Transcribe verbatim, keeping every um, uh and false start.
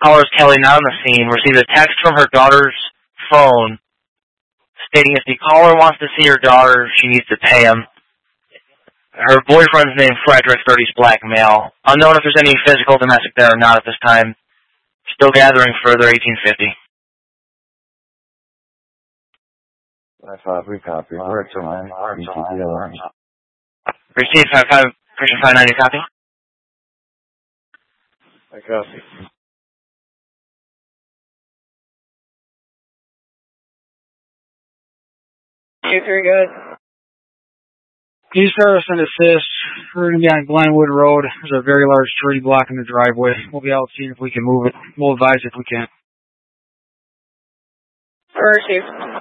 Caller is Kelly, not on the scene. Received a text from her daughter's phone stating if the caller wants to see her daughter, she needs to pay him. Her boyfriend's name, Frederick, thirties, black male. Unknown if there's any physical domestic there or not at this time. Still gathering further, eighteen fifty. five five, we copy. Director line, B T T L. Received five five, Christian five ninety, copy. I copy. two three, good. Please service and assist. We're going to be on Glenwood Road. There's a very large tree blocking the driveway. We'll be out seeing if we can move it. We'll advise if we can. Received.